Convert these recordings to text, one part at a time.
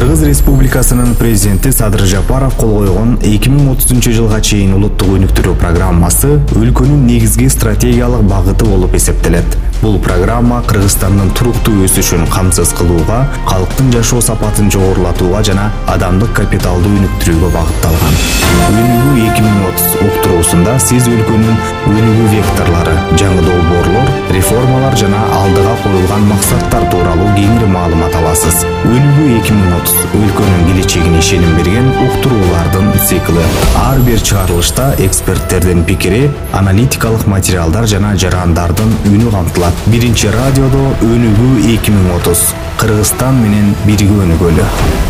Кыргыз Республикасынын президенти Садыр Жапаров кол койгон 2030 жылга чейин улуттук өнүктүрүү программасы өлкөнүн негизги стратегиялык багыты болуп эсептелет. Бул программа Кыргызстандын туруктуу өсүшүн камсыз кылууга, калктын жашоо сапатын жогорулатууга жана адамдык капиталды өнүктүрүүгө багытталган. Өнүгүү 2030 уктуруусунда сиз өлкөнүн өнүгүү векторлору, жаңы долбоорлор, реформалар жана алдыга коюлган максаттар тууралуу кеңири маалымат аласыз. Өнүгүү 2030 өлкөнүн келечегине ишеним берген уктуруулардын цикли. Ар бир чыгарылышта эксперттердин пикири, аналитикалык материалдар жана жарандардын үнү камтылат. Биринчи радиодо Өнүгүү 2030. Кыргызстан менен бирге өнүгөлү.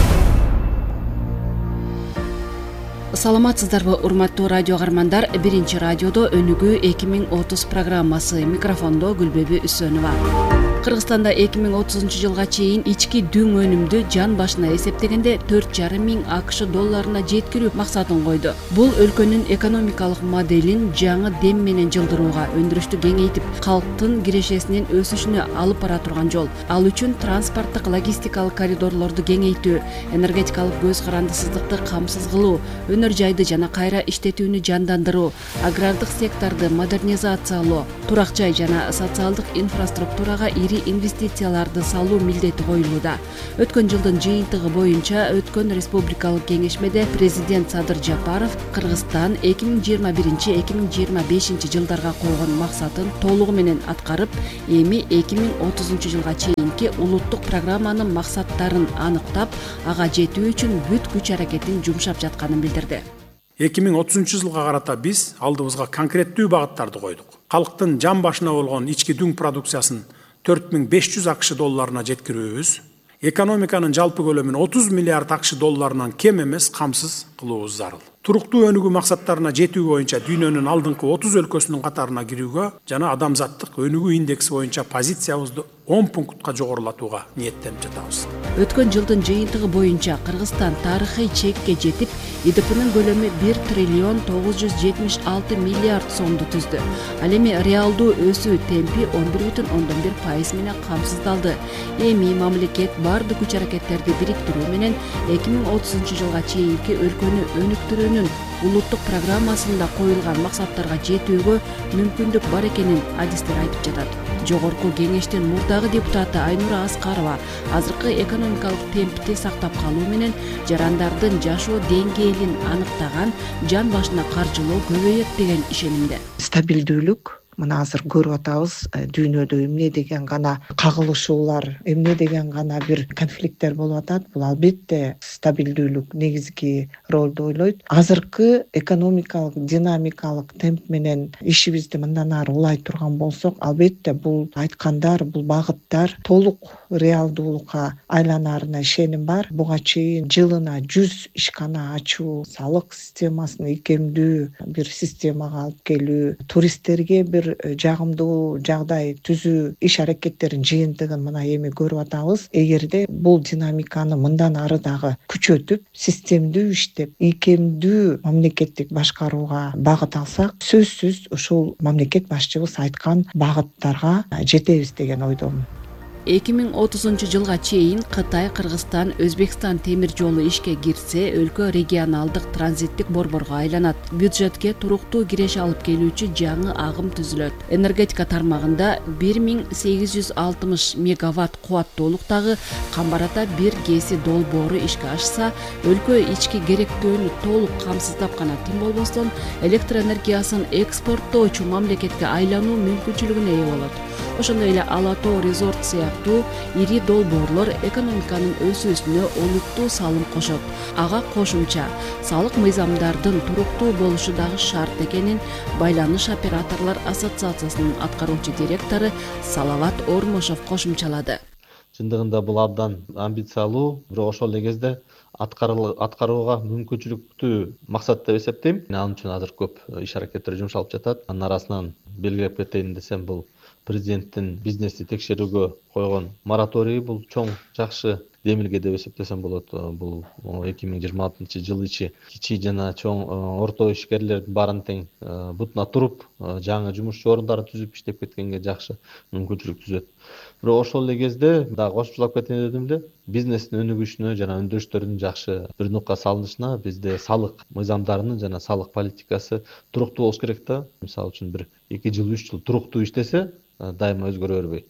Саламатсыздарбы, урматтуу радио каармандар. Биринчи радиодо Өнүгүү 2030 программасы. Микрофондо Гүлбеби Үсөнова. Кыргызстанда 2030 жылга чейин ички дүң өнүмдү жан башына эсептегенде 4,5 миң АКШ долларына жеткирүү максатын койду. Бул өлкөнүн экономикалык моделин жаңы дем менен жылдырууга, өндүрүштү кеңейтип, калктын кирешесинин өсүшүнө алып бара турган жол. Ал үчүн транспорттук логистикалык коридорлорду кеңейтүү, энергетикалык көз карандысыздыкты камсыз кылуу, өнөр жайды жана кайра иштетүүнү жандандыруу, агрардык секторду модернизациялоо, турак жай жана социалдык инфраструктурага инвестицияларды салуу милдети коюлууда. Өткөн жылдын жыйынтыгы боюнча өткөн республикалык кеңешмеде президент Садыр Жапаров Кыргызстан 2021-2025 жылдарга койгон максатын толугу менен аткарып, эми 2030 жылга чейинки улуттук программанын максаттарын аныктап, ага жетүү үчүн бүт күч аракетин жумшап жатканын билдирди. 2030 жылга карата биз алдыбызга конкреттүү багыттарды койдук. Калктын жан башына болгон ички дүң продукциясын 4500 АКШ долларына жеткирүүбүз, экономиканын жалпы көлөмүн 30 миллиард АКШ долларынан кем эмес камсыз кылуубуз зарыл. Туруктуу өнүгүү максаттарына жетүү боюнча дүйнөнүн алдыңкы 30 өлкөсүнүн катарына кирүүгө жана адамзаттык өнүгүү индекси боюнча позициябызды 10 пунктка жогорулатууга ниеттенип жатабыз. Өткөн жылдын жыйынтыгы боюнча Кыргызстан тарыхый чекке жетип, ИДПнын көлөмү 1 триллион 976 миллиард сомду түздү. Ал эми реалдуу өсүү темпи 11,1% менен камсыздалды. Эми мамлекет бардык күч аракеттерди бириктирүү менен 2030 жылга чейинки өлкөнү өнүктүрүүнүн улуттук программасында коюлган максаттарга жетүүгө мүмкүндүк бар экенин адистер айтып жатат. Жогорку кеңештин мурдагы депутаты Айнура Аскарова азыркы экономикалык темпти сактап калуу менен жарандардын жашоо деңгээлин анықтаган жан башына каржылоо көбөйөт деген ишенимде. Стабилдүүлүк мына азыр көрүп атабыз, дүйнөдө эмне деген гана кагылышуулар, эмне деген гана бир конфликттер болуп атат. Бул албетте стабилдүүлүк негизги ролду ойлойт. Азыркы экономикалык динамикалык темп менен ишибизди мындан ары улай турган болсок, албетте бул айткандар, бул багыттар толук реалдуулукка айланарына ишеним бар. Буга чейин жылына 100 ишкана ачуу, салык системасын ийкемдүү бир системага алып келүү, туристтерге бир жагымдуу жагдай түзүү иш аракеттерин жыйынтыгын мына эми көрүп атабыз. Эгерде бул динамиканы мындан ары дагы күчөтүп, системдүү иштеп, ийкемдүү мамлекеттик башкарууга багыт алсак, сөзсүз ушул мамлекет башчыбыз айткан багыттарга жетебиз деген ойдомун. 2030 жылга чейин Кытай, Кыргызстан, Өзбекстан темир жолу ишке кирсе, өлкө регионалдык транзиттик борборго айланат. Бюджетке туруктуу киреше алып келүүчү жаңы агым түзүлөт. Энергетика тармагында 1860 мегаватт кубаттуулуктагы Камбарата 1 ГЭСи долбоору ишке ашса, өлкө ички керектөөнү толук камсыздап гана тим болбостон, электр энергиясын экспорттоочу мамлекетке айлануу мүмкүнчүлүгүнө ээ болот. Ошондой эле Ала Тоо резорт сыяктуу ири долбоорлор экономиканын өсүүсүнө олуттуу салым кошот. Ага кошумча салык мыйзамдардын туруктуу болушу дагы шарт экенин Байланыш операторлор ассоциациясынын аткаруучу директору Салават Ормошов кошумчалады. Чындыгында бул абдан амбициялуу, бирок ошол эле кезде аткарууга мүмкүнчүлүктүү максат деп эсептейм. Ал үчүн азыр көп иш аракеттер жумшалып жатат. Анын арасынан белгилеп кетейин десем, бул президенттин бизнести текшерүүгө койгон мораторий, бул чоң жакшы демилге деп эсептесем болот. Бул 2026 жыл ичи кичи жана чоң орто ишкерлердин баарын тең бутуна туруп, жаңы жумушчу орундарын түзүп иштеп кеткенге жакшы мүмкүнчүлүк түзөт. Бирок ошол эле кезде дагы кошумчалап кетейин дедим эле, бизнестин өнүгүшүнө жана өндүрүштөрдүн жакшы бир нукка салынышына бизде салык мыйзамдарынын жана салык политикасы туруктуу болуш керек да. Мисалы үчүн бир 2 жыл 3 жыл туруктуу иштесе, дайыма өзгөрө бербей,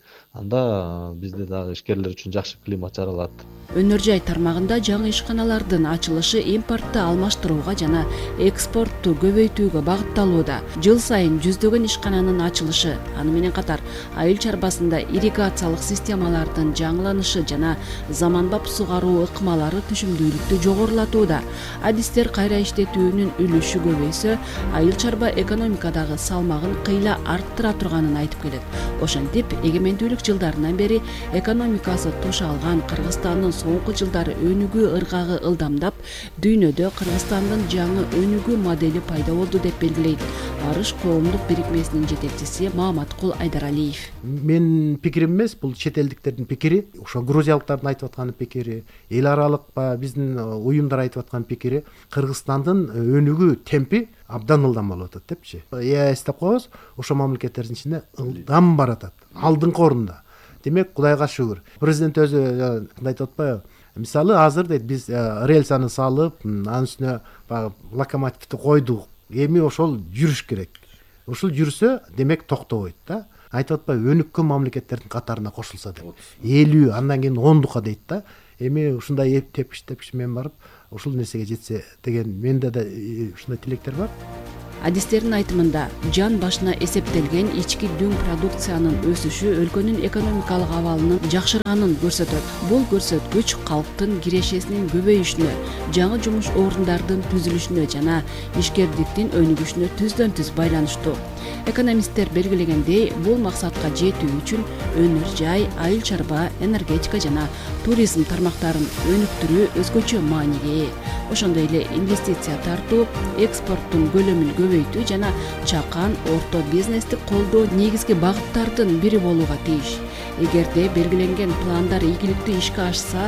анда бизде дагы ишкерлер үчүн жакшы климат жаралат. Өнөр жай тармагында жаңы ишканалардын ачылышы импортду алмаштырууга жана экспортту көбөйтүүгө багытталууда. Жыл сайын жүздөгөн ишкананын ачылышы, аны менен катар айыл чарбасында ирригациялык системалардын жаңыланышы жана заманбап сугаруу ыкмалары түшүмдүүлүктү жогорулатууда. Адистер кайра иштетүүнүн үлүшү көбөйсө, айыл чарба экономикадагы салмагын кыйла арттыра турганын айтып келет. Ошентип, эгемендүүлүк жылдарынан бери экономикасы туш алган Кыргызстандын соңку жылдары өнүгүү ыргагы ылдамдап, дүйнөдө Кыргызстандын жаңы өнүгүү модели пайда болду деп белгилейт Арыш коомдук бирикмесинин жетекчиси Мааматкул Айдаралиев. Менин пикирим эмес, бул чет элдиктердин пикири, ошо грузиялыктардын айтып аткан пикири, эл аралык биздин уюмдар айтып аткан пикири, Кыргызстандын өнүгүү темпи абдан ылдам болуп атат депчи. Эстеп коебуз, ошо мамлекеттердин ичинде ылдам баратат, алдыңкы орунда. Демек, Кудайга шүгүр. Президент өзү айтып атпайбы? Мисалы, азыр дейт, биз рельсаны салып, анын үстүнө локомотивди койдук. Эми ошол жүрүш керек. Ошол жүрсө, демек токтобойт да. Айтып атпайбы, өнүккөн мамлекеттердин катарына кошулса деп. 50, андан кийин 10-дукка дейт да. Эми ушундай тепкич менен барып, ушул нерсеге жетсе деген менде да ушундай тилектер бар. Адистердин айтымында, жан башына эсептелген ички дүң продукциянын өсүшү өлкөнүн экономикалык абалынын жакшырганын көрсөтөт. Бул көрсөткүч калктын кирешесинин көбөйүшүнө, жаңы жумуш орундардын түзүлүшүнө жана ишкердиктин өнүгүшүнө түздөн-түз байланыштуу. Экономисттер белгилегендей, бул максатка жетүү үчүн өнөр жай, айыл чарба, энергетика жана туризм тармактарын өнүктүрүү өзгөчө мааниге ээ. Ошондой эле инвестиция тартуу, экспорттун көлөмүн көбөйтүү жана чакан, орто бизнести колдоо негизги багыттардын бири болууга тийиш. Эгерде белгиленген пландар ийгиликтүү ишке ашса,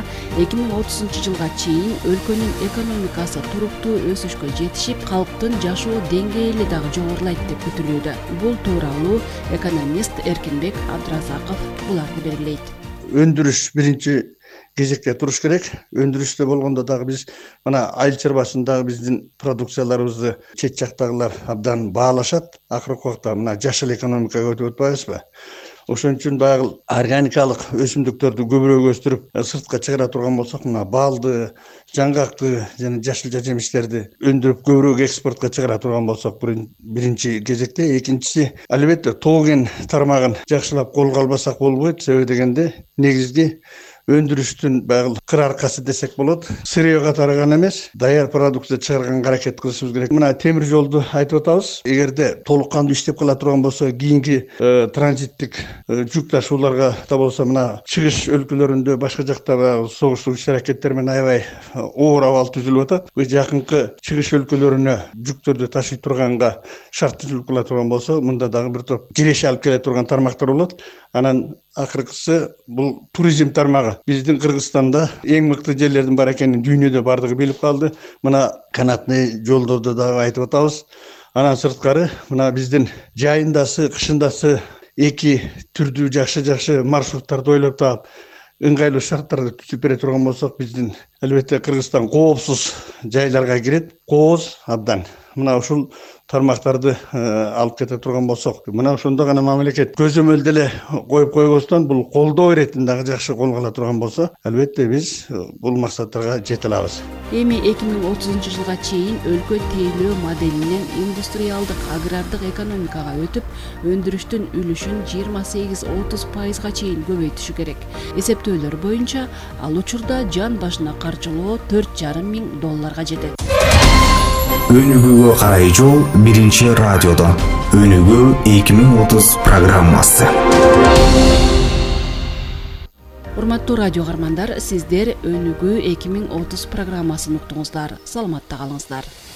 2030 жылга чейин өлкөнүн экономикасы туруктуу өсүшкө жетишип, калктын жашоо деңгээли дагы жогорулайт деп күтүлүүдө. Бул тууралуу экономист Эркинбек Абдыразаков буларды белгилейт. Өндүрүш биринчи кезекте туруш керек. Өндүрүштө болгондо дагы биз мына айыл чарбасындагы биздин продукцияларыбызды чет жактагылар абдан баалашат. Акыркы убакта мына жашыл экономикага өтүп атпайбызбы? Ошон үчүн баягы органикалык өсүмдүктөрдү көбүрөөк өстүрүп, сыртка чыгара турган болсок, мына балды, жаңгакты жана жашыл жемиштерди өндүрүп көбүрөөк экспортко чыгара турган болсок, биринчи кезекте, экинчиси албетте тоо кен тармагын жакшылап колго албасак болбойт. Себеби дегенде негизги өндүрүштүн баягы кыр аркасы десек болот. Сырьёга тараган эмес, даяр продукция чыгарганга аракет кылышыбыз керек. Мына темир жолду айтып атабыз. Эгерде толук кандуу иштеп кала турган болсо, кийинки транзиттик жүк ташууларга да болсо, мына чыгыш өлкөлөрүндө, башка жакта согуштук иш-аракеттер менен аябай оор абал түзүлүп атат. Жакынкы чыгыш өлкөлөрүнө жүктөрдү ташый турганга шарт түзүлүп кала турган болсо, мында дагы бир топ киреше алып келе турган тармактар болот. Анан акыркысы бул туризм тармагы. Биздин Кыргызстанда эң мыкты жерлердин бар экенин дүйнөдө бардыгы билип калды. Мына канатный жолдорду дагы айтып атабыз. Анан сырткары мына биздин жайындасы, кышындасы эки түрдүү жакшы маршруттарды ойлоп таап, ыңгайлуу шарттарды түзүп бере турган болсок, биздин албетте Кыргызстан коопсуз жайларга кирет. Кооз абдан. Мына ушул тармактарды алып кете турган болсок, мына ошондо гана мамлекет көзөмөлдө эле коюп койбостон, бул колдоо иретин дагы жакшы колго ала турган болсо, албетте биз бул максаттарга жете алабыз. Эми 2030 жылга чейин өлкө тейлөө моделинен индустриалдык, агрардык экономикага өтүп, өндүрүштүн үлүшүн 28-30%га чейин көбөйтүшү керек. Эсептөөлөр боюнча, ал учурда жан башына каржылоо $4,500 жетет. Өнүгүүгө карай жол биринчи радиодо. Өнүгүү 2030 программасы. Урматтуу радио каармандар, сиздер Өнүгүү 2030 программасын уктуңуздар. Саламатта калыңыздар.